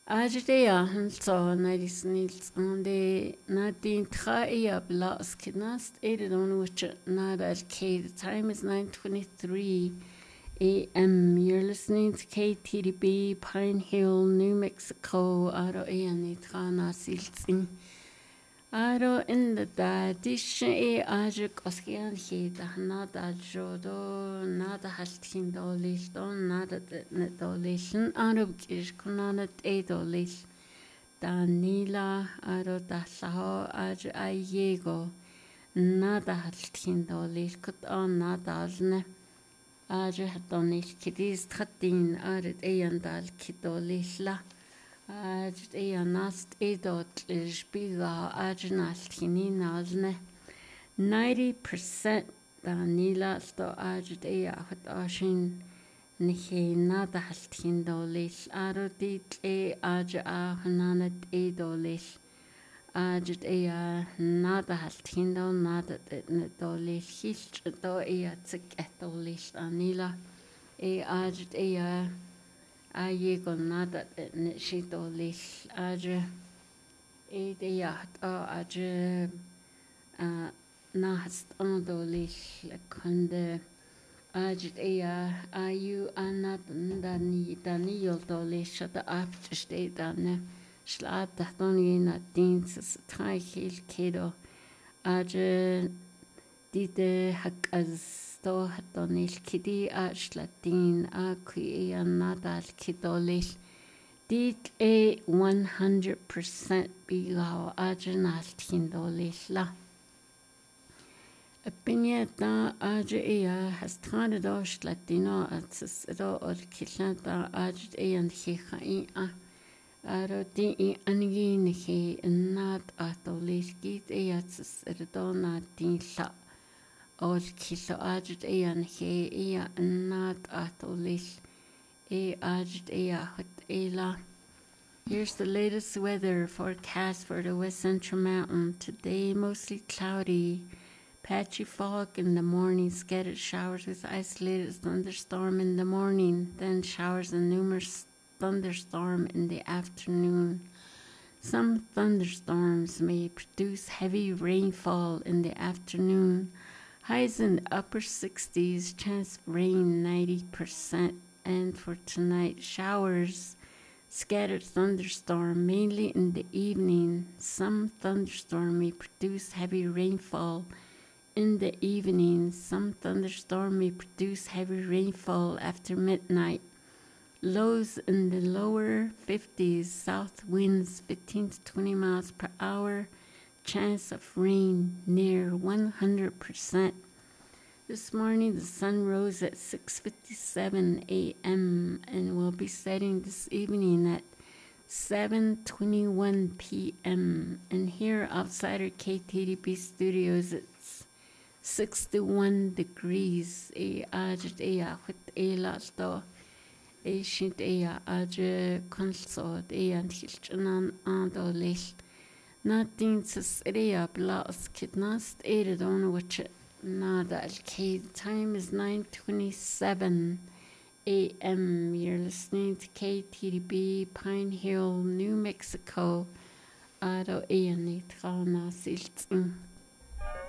Ajdeya so nice nils on the Nadine Traia Blas Kidnast, aided on which Nada K. The time is 9:23 a.m. You're listening to KTDB Pine Hill, New Mexico, Aro Eani Trana Siltsin. Aro in the dish e Ajik Oskian Hida, Nada Jodo, Nada Haltin Dolish, Don Nada Netolation, Arab Kish Kunanet Edolish, Danila, Aro Dasaho, Aj Ayego, Nada Haltin Dolish, Kut on Nadalne, Aj Hatonish, Kidis Tratin, Arid Eyandal Kidolishla. Ajt nast edot spiga ajnalt hininalne 90% danila sto ajt hot ashin nihe nada haltin dolish arodit aj ahnanet edolish ajt nada haltin do nada dolish hilt do tsik etolish danila ajt Ayego nada nishito lish aje edeyat aje nahast ando lish kunde aje ayu anat daniel do lish da after state dane slata doni na dienst traihil kedo aje dite hakas sto hatonil kidi ashlatin aki nadal kidolish dit 100% bigaw ajnal tindolish la Pinyata aje hastrana dosh latino atsas do or kilanta aje and hikai aro di angi nihi nad atolish git atsas erdona din la Or kilo ajt he not atolish ajt hot ela. Here's the latest weather forecast for the West Central Mountain. Today mostly cloudy, patchy fog in the morning, scattered showers with isolated thunderstorm in the morning, then showers and numerous thunderstorm in the afternoon. Some thunderstorms may produce heavy rainfall in the afternoon. Highs in the upper 60s, chance of rain 90%. And for tonight, showers, scattered thunderstorm, mainly in the evening. Some thunderstorm may produce heavy rainfall in the evening. Some thunderstorm may produce heavy rainfall after midnight. Lows in the lower 50s, south winds 15 to 20 miles per hour. Chance of rain near 100%. This morning the sun rose at 6:57 a.m. and will be setting this evening at 7:21 p.m. And here outside our KTDB studios it's 61 degrees. Shint aje consort and hilchanan andolish. Nothing to say blas kidnast aided on which nada al time is 9:27 a.m. You're listening to KTDB Pine Hill, New Mexico. Ado Eani Trana Siltsin.